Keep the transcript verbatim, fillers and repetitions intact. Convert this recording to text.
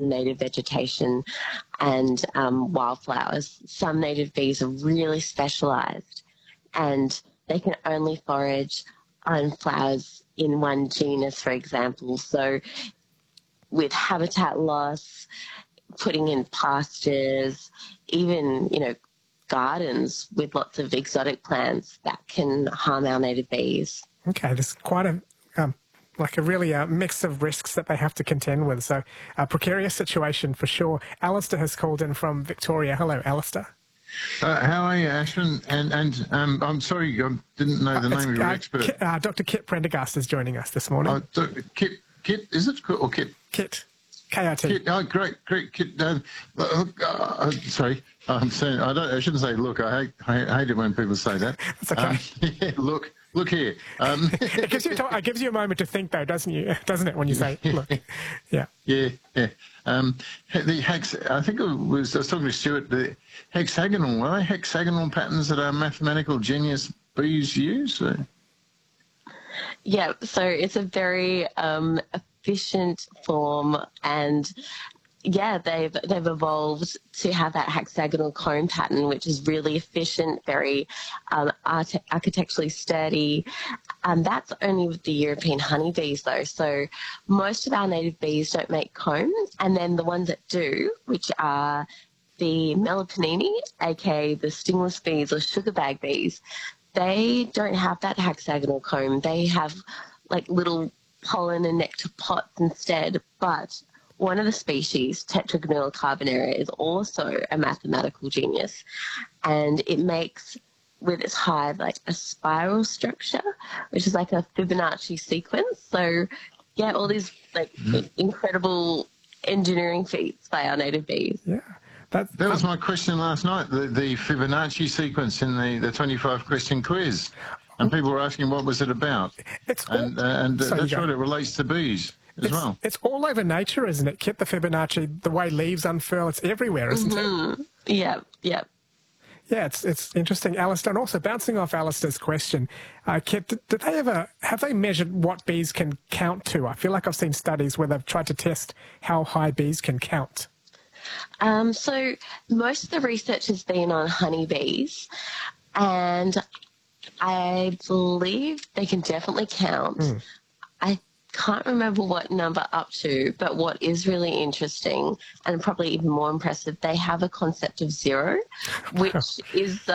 native vegetation and um, wildflowers. Some native bees are really specialised and they can only forage on flowers in one genus, for example. So with habitat loss, putting in pastures, even, you know, gardens with lots of exotic plants that can harm our native bees. Okay, there's quite a, um, like a really uh, mix of risks that they have to contend with. So a precarious situation for sure. Alistair has called in from Victoria. Hello, Alistair. Uh, how are you, Ashwin? And, and um, I'm sorry, I didn't know the Uh, name of your uh, expert. Kit, uh, Doctor Kit Prendergast is joining us this morning. Uh, Doctor Kit, Kit, is it? Or Kit? Kit. K I T. Kit, oh, great, great, Kit. Uh, uh, uh, sorry, I'm saying, I, don't, I shouldn't say look. I hate, I hate it when people say that. That's okay. Um, yeah, look, look here. Um, it, gives you a, it gives you a moment to think, though, doesn't you? Doesn't it, when you say look? Yeah. Yeah, yeah. Um, the hex, I think it was, I was talking to Stuart, the hexagonal, are they hexagonal patterns that our mathematical genius bees use? Uh, Yeah, so it's a very um, efficient form, and yeah, they've they've evolved to have that hexagonal cone pattern, which is really efficient, very um, art- architecturally sturdy. And that's only with the European honeybees, though. So most of our native bees don't make combs, and then the ones that do, which are the Meliponini, aka the stingless bees or sugar bag bees, they don't have that hexagonal comb. They have like little pollen and nectar pots instead. But one of the species, Tetragonella carbonara, is also a mathematical genius, and it makes with its hive like a spiral structure, which is like a Fibonacci sequence. So yeah, all these like mm. incredible engineering feats by our native bees. Yeah. That's, that was my question last night, the, the Fibonacci sequence in the, the twenty-five question quiz. And people were asking what was it about. It's all, and uh, and uh, that's right, it relates to bees as it's, well. It's all over nature, isn't it, Kit, the Fibonacci, the way leaves unfurl, it's everywhere, isn't mm-hmm. it? Yeah, yeah. Yeah, it's it's interesting, Alistair. And also, bouncing off Alistair's question, uh, Kit, did, did they ever, have they measured what bees can count to? I feel like I've seen studies where they've tried to test how high bees can count. Um, so most of the research has been on honeybees, and I believe they can definitely count. Mm. I can't remember what number up to, but what is really interesting and probably even more impressive, they have a concept of zero, which is